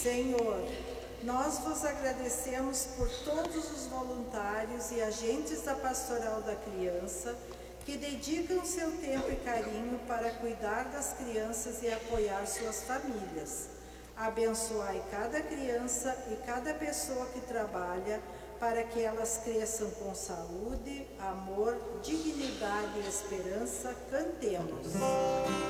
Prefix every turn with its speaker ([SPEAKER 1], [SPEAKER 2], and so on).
[SPEAKER 1] Senhor, nós vos agradecemos por todos os voluntários e agentes da Pastoral da Criança que dedicam seu tempo e carinho para cuidar das crianças e apoiar suas famílias. Abençoai cada criança e cada pessoa que trabalha para que elas cresçam com saúde, amor, dignidade e esperança. Cantemos.